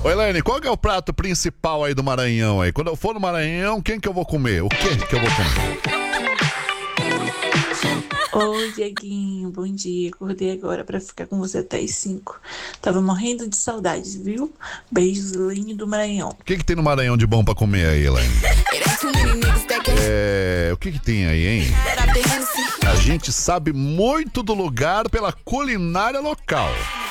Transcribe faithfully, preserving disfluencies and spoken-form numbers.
Ô, Elaine, qual que é o prato principal aí do Maranhão aí? Quando eu for no Maranhão, quem que eu vou comer? O que que eu vou comer? Oi, Dieguinho, bom dia. Acordei agora pra ficar com você até as cinco. Tava morrendo de saudades, viu? Beijos, Linho do Maranhão. O que que tem no Maranhão de bom pra comer aí, Elaine? É... O que que tem aí, hein? A gente sabe muito do lugar pela culinária local.